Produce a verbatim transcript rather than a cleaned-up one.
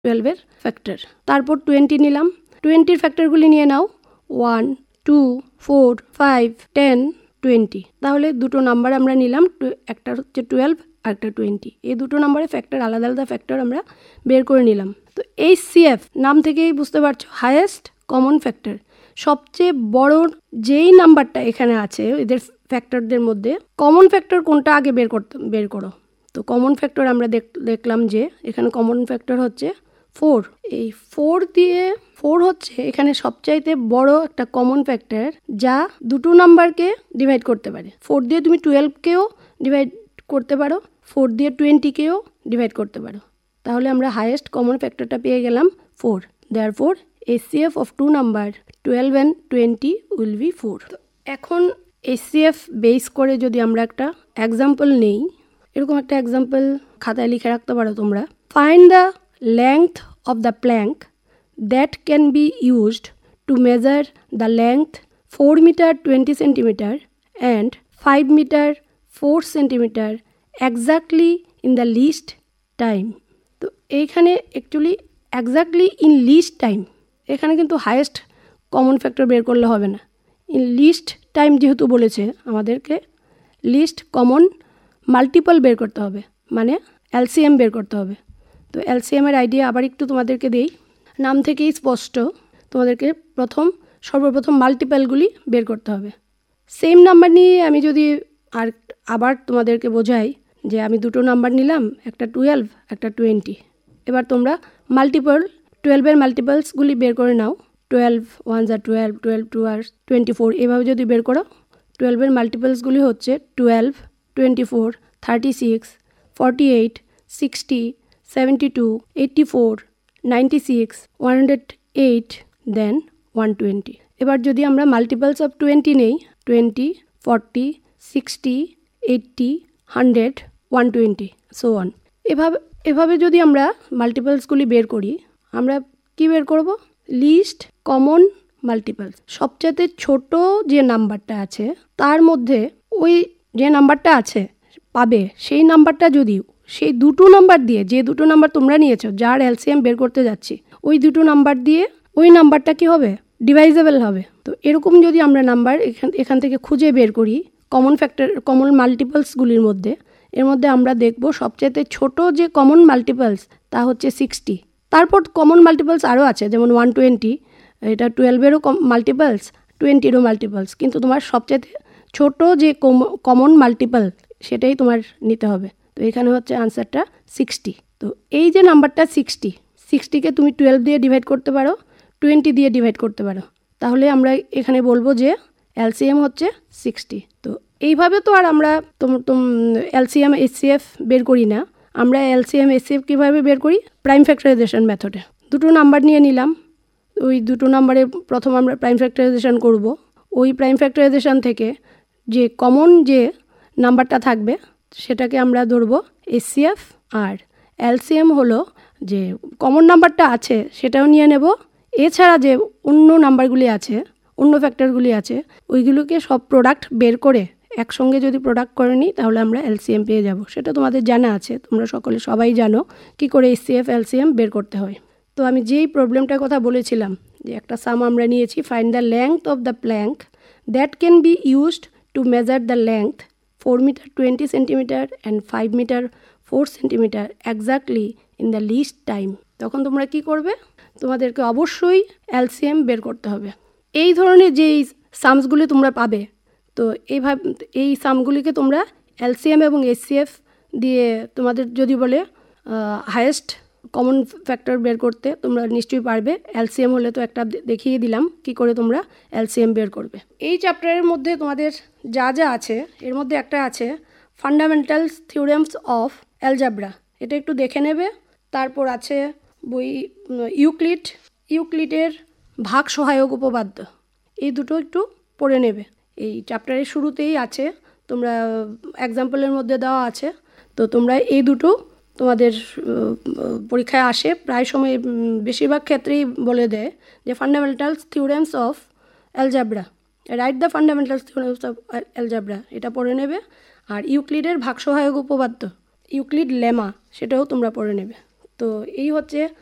টুয়েলভের ফ্যাক্টর। তারপর টোয়েন্টি নিলাম, টোয়েন্টির ফ্যাক্টরগুলি নিয়ে নাও, one, two, four, five, ten, twenty. তাহলে দুটো নাম্বার আমরা নিলাম, একটা হচ্ছে টুয়েলভ আর একটা টোয়েন্টি। এই দুটো নাম্বারের ফ্যাক্টর, আলাদা আলাদা ফ্যাক্টর আমরা বের করে নিলাম। তো এইচ সি এফ নাম থেকেই বুঝতে পারছো, হায়েস্ট কমন ফ্যাক্টর। সবচেয়ে বড় যেই নাম্বারটা এখানে আছে এদের ফ্যাক্টরদের মধ্যে কমন ফ্যাক্টর কোনটা আগে বের করতে বের করো। তো কমন ফ্যাক্টর আমরা দেখলাম যে এখানে কমন ফ্যাক্টর হচ্ছে ফোর। এই ফোর দিয়ে ফোর হচ্ছে এখানে সবচাইতে বড় একটা কমন ফ্যাক্টর, যা দুটো নাম্বারকে ডিভাইড করতে পারে। ফোর দিয়ে তুমি টুয়েলভকেও ডিভাইড করতে পারো, ফোর দিয়ে টোয়েন্টিকেও ডিভাইড করতে পারো। তাহলে আমরা হায়েস্ট কমন ফ্যাক্টরটা পেয়ে গেলাম four. Therefore H C F of two number twelve and twenty will be four. এখন এইচ সি এফ বেস করে যদি আমরা একটা এক্সাম্পল নেই, এরকম একটা এক্সাম্পল খাতায় লিখে রাখতে পারো তোমরা। Find the length of the Planck that can be used to measure the length four metre twenty centimetre and five metre four centimetre exactly in the list time. তো এইখানে actually exactly in list time, এখানে কিন্তু highest common factor বের করলে হবে না। In list time যেহেতু বলেছে, আমাদেরকে লিস্ট কমন মাল্টিপল বের করতে হবে, মানে এলসিএম বের করতে হবে। তো এলসিএমের আইডিয়া আবার একটু তোমাদেরকে দেই, নাম থেকেই স্পষ্ট। তোমাদেরকে প্রথম সর্বপ্রথম মাল্টিপলগুলি বের করতে হবে। সেম নাম্বার নিয়ে আমি যদি আর আবার তোমাদেরকে বোঝাই যে আমি দুটো নাম্বার নিলাম, একটা টুয়েলভ একটা টোয়েন্টি। এবার তোমরা মাল্টিপল টুয়েলভের মাল্টিপলসগুলি বের করে নাও। টুয়েলভ ওয়ান যা টুয়েলভ, টুয়েলভ টু আর টোয়েন্টি ফোর, এভাবে যদি বের করো, টুয়েলভের মাল্টিপলসগুলি হচ্ছে twelve, twenty four, thirty six, forty eight, sixty, seventy two, eighty four, ninety six, one hundred eight, দেন ওয়ান টোয়েন্টি। এবার যদি আমরা মাল্টিপলস অফ টোয়েন্টি নেই, twenty, forty, sixty, eighty, hundred, one twenty, so one. এভাবে এভাবে যদি আমরা মাল্টিপলসগুলি বের করি, আমরা কি বের করব? List common multiples. সবচেয়ে ছোট যে নাম্বারটা আছে তার মধ্যে ওই যে নাম্বারটা আছে পাবে, সেই নাম্বারটা যদি সেই দুটো নাম্বার দিয়ে, যে দুটো নাম্বার তোমরা নিয়েছো, যার এলসিএম বের করতে যাচ্ছি, ওই দুটো নাম্বার দিয়ে ওই নাম্বারটা কি হবে? ডিভাইজেবল হবে। তো এরকম যদি আমরা নাম্বার এখান এখান থেকে খুঁজে বের করি কমন ফ্যাক্টর, কমন মাল্টিপলসগুলির মধ্যে, এর মধ্যে আমরা দেখব সবচেয়ে ছোট যে কমন মাল্টিপলস তা হচ্ছে সিক্সটি। তারপর কমন মাল্টিপলস আরও আছে, যেমন ওয়ান টোয়েন্টি, এটা টুয়েলভেরও মাল্টিপলস, টোয়েন্টিরও মাল্টিপলস, কিন্তু তোমার সবচেয়ে ছোট যে কমন মাল্টিপল সেটাই তোমার নিতে হবে। তো এখানে হচ্ছে আনসারটা সিক্সটি। তো এই যে নাম্বারটা সিক্সটি, সিক্সটিকে তুমি টুয়েলভ দিয়ে ডিভাইড করতে পারো, টোয়েন্টি দিয়ে ডিভাইড করতে পারো, তাহলে আমরা এখানে বলবো যে এলসিএম হচ্ছে সিক্সটি। তো এইভাবে তো আর আমরা তোম এলসিএম এইচসিএফ বের করি না। আমরা এলসিএম এইচসিএফ কীভাবে বের করি? প্রাইম ফ্যাক্টরাইজেশন মেথডে। দুটো নাম্বার নিয়ে নিলাম, ওই দুটো নাম্বারে প্রথম আমরা প্রাইম ফ্যাক্টরাইজেশন করব। ওই প্রাইম ফ্যাক্টরাইজেশন থেকে যে কমন যে নাম্বারটা থাকবে সেটাকে আমরা ধরবো এইচসিএফ, আর এলসিএম হলো যে কমন নাম্বারটা আছে সেটাও নিয়ে নেব, এছাড়া যে অন্য নাম্বারগুলি আছে, অন্য ফ্যাক্টরগুলি আছে, ওইগুলোকে সব প্রোডাক্ট বের করে একসঙ্গে যদি প্রোডাক্ট করে নিই তাহলে আমরা এলসিএম পেয়ে যাব। সেটা তোমাদের জানা আছে, তোমরা সকলে সবাই জানো কি করে এইচসিএফ এলসিএম বের করতে হয়। তো আমি যেই প্রবলেমটার কথা বলেছিলাম যে একটা সাম আমরা নিয়েছি, find the length of the Planck that can be used to measure the length four metre twenty centimetre and five metre four centimetre exactly in the list time. তখন তোমরা কি করবে? তোমাদেরকে অবশ্যই এলসিএম বের করতে হবে। এই ধরনের যেই সামসগুলি তোমরা পাবে, তো এইভাবে এই সামগুলিকে তোমরা এলসিএম এবং এইচসিএফ দিয়ে তোমাদের যদি বলে হায়েস্ট কমন ফ্যাক্টর বের করতে, তোমরা নিশ্চয়ই পারবে। এলসিএম হলে তো একটা দেখিয়ে দিলাম কি করে তোমরা এলসিএম বের করবে। এই চ্যাপ্টারের মধ্যে তোমাদের যা যা আছে, এর মধ্যে একটা আছে ফান্ডামেন্টালস থিওরেমস অফ অ্যালজেব্রা, এটা একটু দেখে নেবে। তারপর আছে বই ইউক্লিড, ইউক্লিডের ভাগ সহায়ক উপপাদ্য, এই দুটো একটু পড়ে নেবে। এই চ্যাপ্টারের শুরুতেই আছে, তোমরা এক্সাম্পলের মধ্যে দেওয়া আছে। তো তোমরা এই দুটো তোমাদের পরীক্ষায় আসে প্রায় সময়, বেশিরভাগ ক্ষেত্রেই বলে দেয় যে fundamentals theorems of algebra, write the fundamentals theorems of algebra, এটা পড়ে নেবে। আর ইউক্লিডের ভাগ সহায়ক উপপাদ্য, ইউক্লিড লেমা, সেটাও তোমরা পড়ে নেবে। তো এই হচ্ছে